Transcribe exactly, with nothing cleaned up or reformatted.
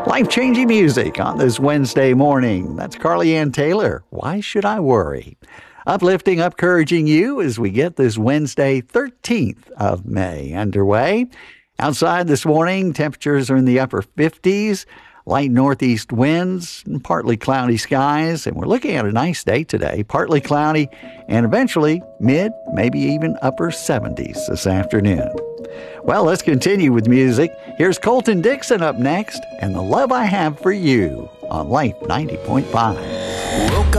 Life-changing music on this Wednesday morning. That's Carly Ann Taylor. Why should I worry? Uplifting, encouraging you as we get this Wednesday, thirteenth of May underway. Outside this morning, temperatures are in the upper fifties, light northeast winds, and partly cloudy skies, and we're looking at a nice day today, partly cloudy, and eventually mid, maybe even upper seventies this afternoon. Well, let's continue with music. Here's Colton Dixon up next, and The Love I Have for You on Life ninety point five.